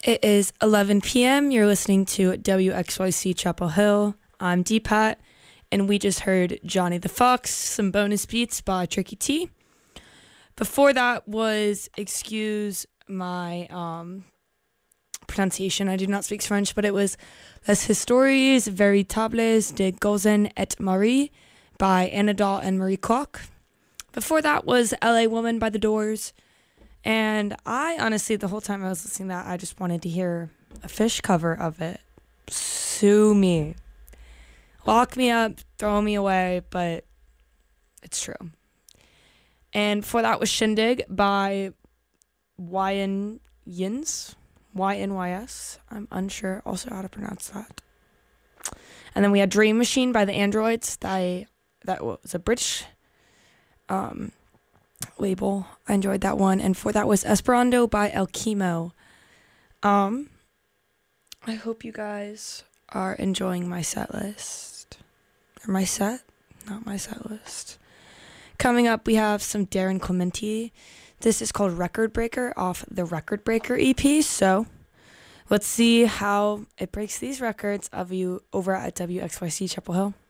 It is 11 p.m. You're listening to WXYC Chapel Hill. I'm Deepat, and we just heard Johnny the Fox, some bonus beats by Tricky T. Before that was, excuse my pronunciation, I do not speak French, but it was Les Histoires Veritables de Gozen et Marie by Anadol and Marie Koch. Before that was LA Woman by The Doors. And I honestly, the whole time I was listening to that, I just wanted to hear a Fish cover of it. Sue me. Lock me up, throw me away, but it's true. And before that was Shindig by YN Yins. YNYS. I'm unsure also how to pronounce that. And then we had Dream Machine by the Androids. That was a British label. I enjoyed that one. And for that was Esperando by El Chemo. I hope you guys are enjoying my set list. Or my set? Not my set list. Coming up, we have some Darren Clementi. This is called Record Breaker off the Record Breaker EP. So let's see how it breaks these records of you over at WXYC Chapel Hill.